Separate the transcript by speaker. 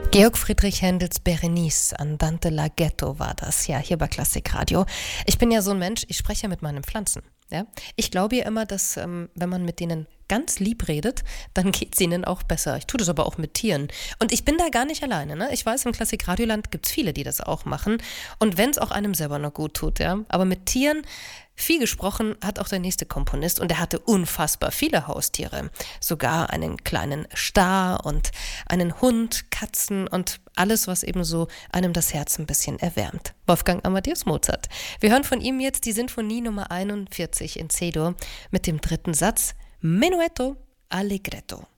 Speaker 1: Georg Friedrich Händels Berenice, Andante Laghetto war das, ja, hier bei Klassikradio. Ich bin ja so ein Mensch, ich spreche ja mit meinen Pflanzen. Ja? Ich glaube ja immer, dass wenn man mit denen ganz lieb redet, dann geht es ihnen auch besser. Ich tue das aber auch mit Tieren. Und ich bin da gar nicht alleine. Ne? Ich weiß, im Klassikradioland gibt es viele, die das auch machen. Und wenn es auch einem selber noch gut tut. Ja? Aber mit Tieren, viel gesprochen hat auch der nächste Komponist. Und er hatte unfassbar viele Haustiere. Sogar einen kleinen Star und einen Hund, Katzen und alles, was eben so einem das Herz ein bisschen erwärmt. Wolfgang Amadeus Mozart. Wir hören von ihm jetzt die Sinfonie Nummer 41 in C-Dur mit dem dritten Satz Menuetto Allegretto.